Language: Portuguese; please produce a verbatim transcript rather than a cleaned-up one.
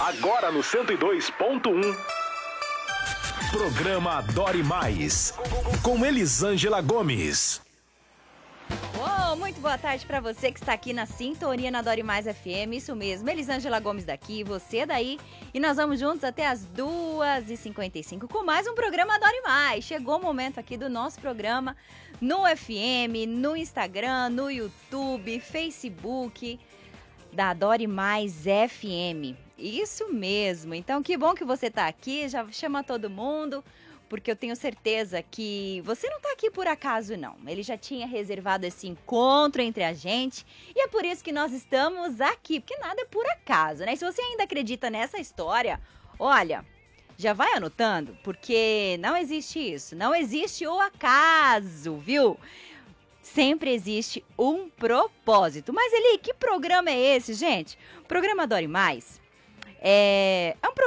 Agora no cento e dois ponto um. Programa Adore Mais, com Elisângela Gomes. Oh, muito boa tarde para você que está aqui na sintonia na Adore Mais F M, isso mesmo, Elisângela Gomes daqui, você daí, e nós vamos juntos até as duas e cinquenta e cinco com mais um programa Adore Mais. Chegou o momento aqui do nosso programa no F M, no Instagram, no YouTube, Facebook da Adore Mais F M. Isso mesmo, então que bom que você está aqui, já chama todo mundo, porque eu tenho certeza que você não está aqui por acaso não. Ele já tinha reservado esse encontro entre a gente e é por isso que nós estamos aqui, porque nada é por acaso, né? E se você ainda acredita nessa história, olha, já vai anotando, porque não existe isso, não existe o acaso, viu? Sempre existe um propósito. Mas Eli, que programa é esse, gente? O programa Adore Mais é, é um programa